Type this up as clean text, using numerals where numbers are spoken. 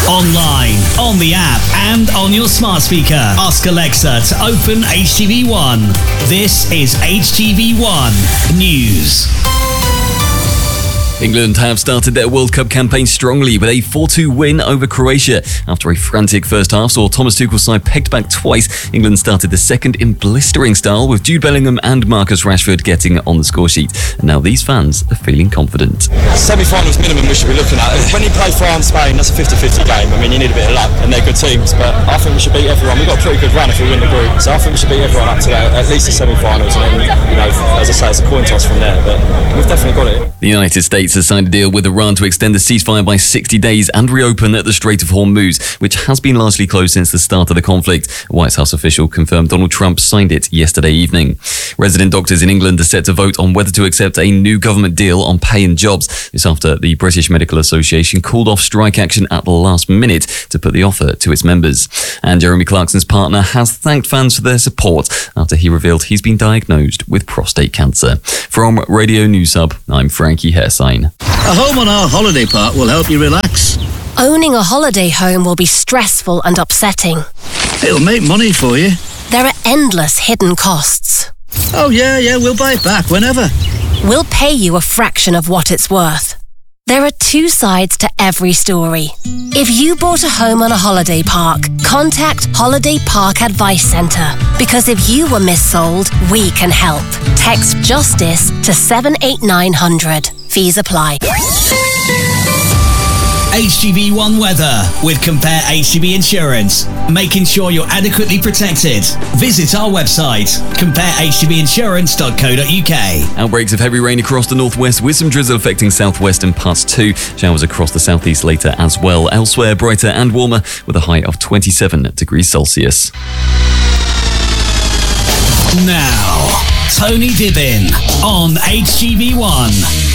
Online, on the app, and on your smart speaker. Ask Alexa to open HTV One. This is HTV One News. England have started their World Cup campaign strongly with a 4-2 win over Croatia. After a frantic first half saw Thomas Tuchel's side pegged back twice, England started the second in blistering style with Jude Bellingham and Marcus Rashford getting on the score sheet. And now these fans are feeling confident. Semi-finals minimum we should be looking at. When you play France, Spain, that's a 50-50 game. I mean, you need a bit of luck and they're good teams, but I think we should beat everyone. We've got a pretty good run if we win the group, so I think we should beat everyone up to at least the semi-finals, and then, as I say, it's a coin toss from there, but we've definitely got it. The United States has signed a deal with Iran to extend the ceasefire by 60 days and reopen the Strait of Hormuz, which has been largely closed since the start of the conflict. A White House official confirmed Donald Trump signed it yesterday evening. Resident doctors in England are set to vote on whether to accept a new government deal on pay and jobs. This after the British Medical Association called off strike action at the last minute to put the offer to its members. And Jeremy Clarkson's partner has thanked fans for their support after he revealed he's been diagnosed with prostate cancer. From Radio News Hub, I'm Frankie Hairsign. A home on our holiday park will help you relax. Owning a holiday home will be stressful and upsetting. It'll make money for you. There are endless hidden costs. Oh yeah, we'll buy it back whenever. We'll pay you a fraction of what it's worth. There are two sides to every story. If you bought a home on a holiday park, contact Holiday Park Advice Centre, because if you were missold, we can help. Text JUSTICE to 78900. Fees apply. HTV One weather with Compare HTV Insurance, making sure you're adequately protected. Visit our website, comparehtvinsurance.co.uk. Outbreaks of heavy rain across the northwest with some drizzle affecting southwest and parts too. Showers across the southeast later as well. Elsewhere, brighter and warmer with a high of 27 degrees Celsius. Now, Tony Dibbin on HTV One.